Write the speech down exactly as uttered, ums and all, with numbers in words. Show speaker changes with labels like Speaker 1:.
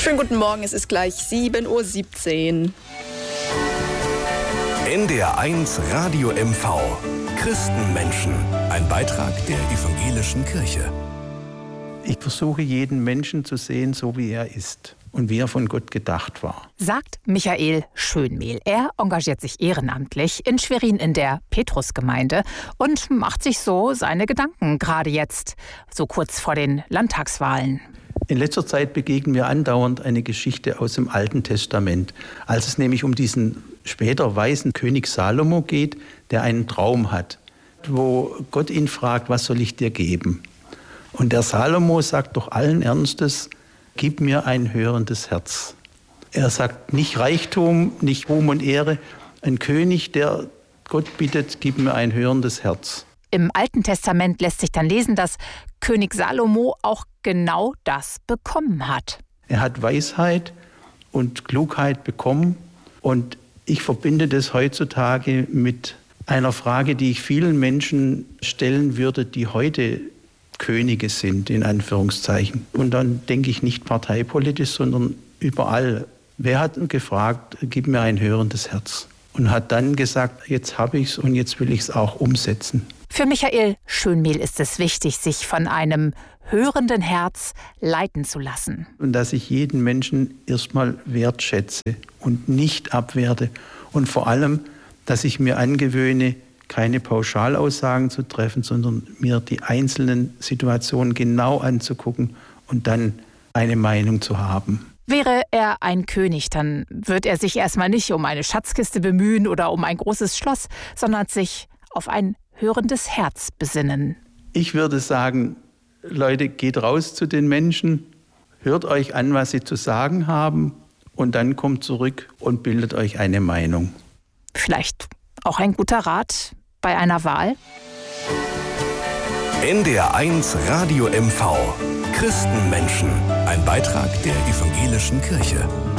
Speaker 1: Schönen guten Morgen, es ist gleich sieben Uhr siebzehn.
Speaker 2: N D R eins Radio M V. Christenmenschen. Ein Beitrag der evangelischen Kirche.
Speaker 3: Ich versuche, jeden Menschen zu sehen, so wie er ist und wie er von Gott gedacht war.
Speaker 4: Sagt Michael Schönmehl. Er engagiert sich ehrenamtlich in Schwerin in der Petrusgemeinde und macht sich so seine Gedanken, gerade jetzt, so kurz vor den Landtagswahlen.
Speaker 3: In letzter Zeit begegnen wir andauernd eine Geschichte aus dem Alten Testament, als es nämlich um diesen später weisen König Salomo geht, der einen Traum hat, wo Gott ihn fragt, was soll ich dir geben? Und der Salomo sagt doch allen Ernstes, gib mir ein hörendes Herz. Er sagt nicht Reichtum, nicht Ruhm und Ehre, ein König, der Gott bittet, gib mir ein hörendes Herz.
Speaker 4: Im Alten Testament lässt sich dann lesen, dass König Salomo auch genau das bekommen hat.
Speaker 3: Er hat Weisheit und Klugheit bekommen und ich verbinde das heutzutage mit einer Frage, die ich vielen Menschen stellen würde, die heute Könige sind, in Anführungszeichen. Und dann denke ich nicht parteipolitisch, sondern überall. Wer hat gefragt, gib mir ein hörendes Herz? Und hat dann gesagt, jetzt habe ich es und jetzt will ich es auch umsetzen.
Speaker 4: Für Michael Schönmehl ist es wichtig, sich von einem hörenden Herz leiten zu lassen.
Speaker 3: Und dass ich jeden Menschen erstmal wertschätze und nicht abwerte. Und vor allem, dass ich mir angewöhne, keine Pauschalaussagen zu treffen, sondern mir die einzelnen Situationen genau anzugucken und dann eine Meinung zu haben.
Speaker 4: Wäre er ein König, dann wird er sich erstmal nicht um eine Schatzkiste bemühen oder um ein großes Schloss, sondern sich auf ein hörendes Herz besinnen.
Speaker 3: Ich würde sagen, Leute, geht raus zu den Menschen, hört euch an, was sie zu sagen haben und dann kommt zurück und bildet euch eine Meinung.
Speaker 4: Vielleicht auch ein guter Rat bei einer Wahl?
Speaker 2: N D R eins Radio M V. Christenmenschen. Ein Beitrag der evangelischen Kirche.